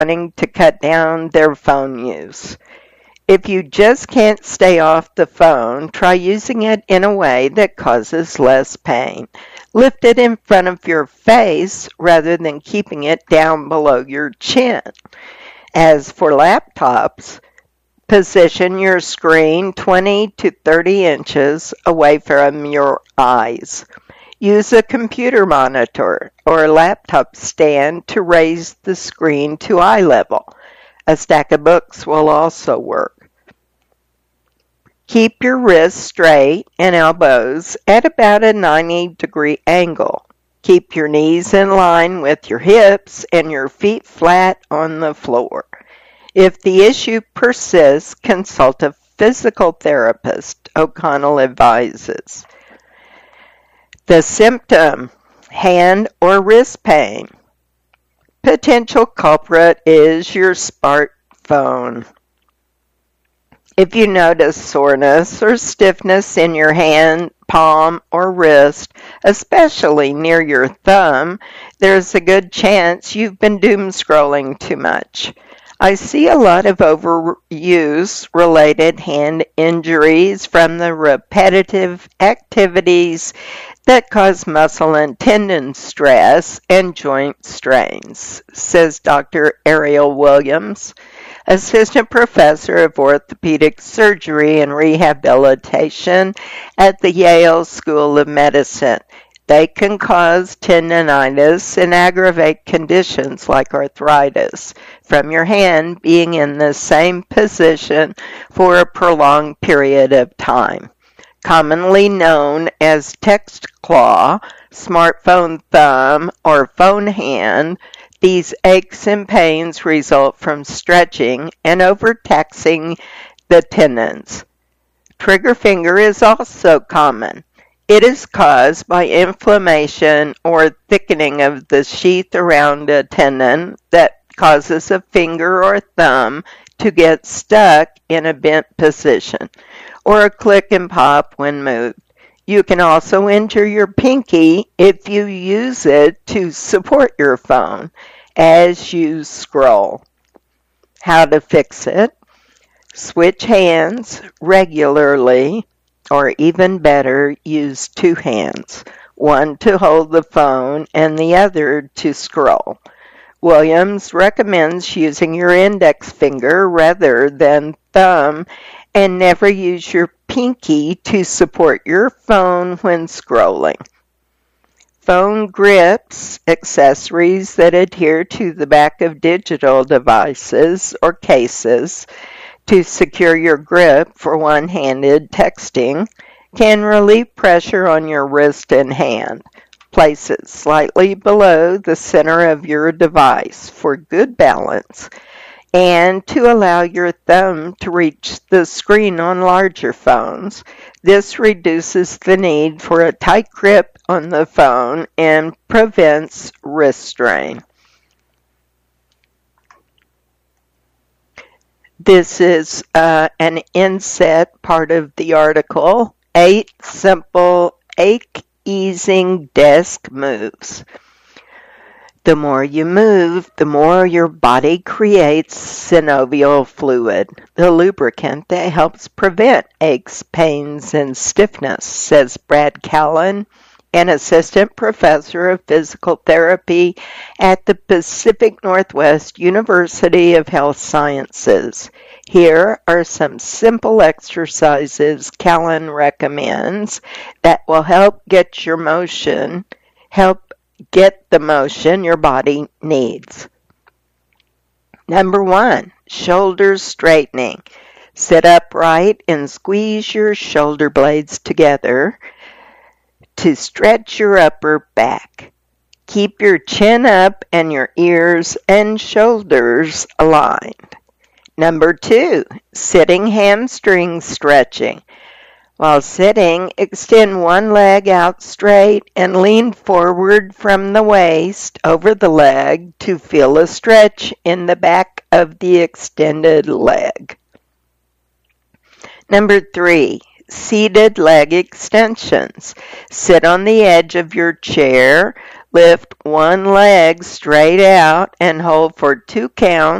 wanting to cut down their phone use. If you just can't stay off the phone, try using it in a way that causes less pain. Lift it in front of your face rather than keeping it down below your chin. As for laptops, position your screen 20 to 30 inches away from your eyes. Use a computer monitor or a laptop stand to raise the screen to eye level. A stack of books will also work. Keep your wrists straight and elbows at about a 90-degree angle. Keep your knees in line with your hips and your feet flat on the floor. If the issue persists, consult a physical therapist, O'Connell advises. The symptom, hand or wrist pain. Potential culprit is your smartphone. If you notice soreness or stiffness in your hand, palm, or wrist, especially near your thumb, there's a good chance you've been doom scrolling too much. I see a lot of overuse-related hand injuries from the repetitive activities that cause muscle and tendon stress and joint strains, says Dr. Ariel Williams, Assistant Professor of Orthopedic Surgery and Rehabilitation at the Yale School of Medicine. They can cause tendinitis and aggravate conditions like arthritis from your hand being in the same position for a prolonged period of time. Commonly known as text claw, smartphone thumb, or phone hand, these aches and pains result from stretching and overtaxing the tendons. Trigger finger is also common. It is caused by inflammation or thickening of the sheath around a tendon that causes a finger or thumb to get stuck in a bent position, or a click and pop when moved. You can also injure your pinky if you use it to support your phone as you scroll. How to fix it? Switch hands regularly, or even better, use two hands, one to hold the phone and the other to scroll. Williams recommends using your index finger rather than thumb, and never use your pinky to support your phone when scrolling. Phone grips, accessories that adhere to the back of digital devices or cases to secure your grip for one-handed texting, can relieve pressure on your wrist and hand. Place it slightly below the center of your device for good balance and to allow your thumb to reach the screen on larger phones. This reduces the need for a tight grip on the phone and prevents wrist strain. This is an inset part of the article, 8 simple ache-easing desk moves. The more you move, the more your body creates synovial fluid, the lubricant that helps prevent aches, pains, and stiffness, says Brad Callan, an assistant professor of physical therapy at the Pacific Northwest University of Health Sciences. Here are some simple exercises Callan recommends that will help get the motion your body needs. Number 1, shoulder straightening. Sit upright and squeeze your shoulder blades together to stretch your upper back. Keep your chin up and your ears and shoulders aligned. Number 2, sitting hamstring stretching. While sitting, extend one leg out straight and lean forward from the waist over the leg to feel a stretch in the back of the extended leg. Number 3, seated leg extensions. Sit on the edge of your chair, Lift one leg straight out and hold for 2 counts